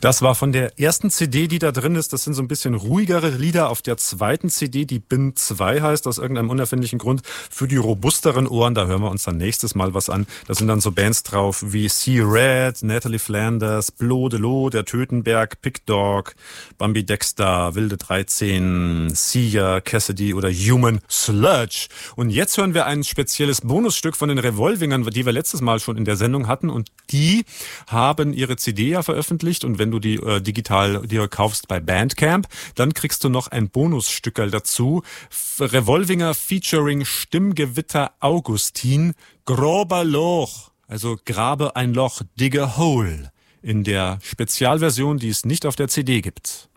Das war von der ersten CD, die da drin ist. Das sind so ein bisschen ruhigere Lieder. Auf der zweiten CD, die Bin 2 heißt, aus irgendeinem unerfindlichen Grund, für die robusteren Ohren. Da hören wir uns dann nächstes Mal was an. Da sind dann so Bands drauf wie Sea Red, Natalie Flanders, Blodelo, der Tötenberg, Pig Dog, Bambi Dexter, Wilde 13, Sia, Cassidy oder Human Sludge. Und jetzt hören wir ein spezielles Bonusstück von den Revolvingern, die wir letztes Mal schon in der Sendung hatten. Und die haben ihre CD ja veröffentlicht. Und wenn du die digital dir kaufst bei Bandcamp, dann kriegst du noch ein Bonusstückerl dazu. Revolvinger featuring Stimmgewitter Augustin, Grober Loch, also grabe ein Loch, dig a hole, in der Spezialversion, die es nicht auf der CD gibt.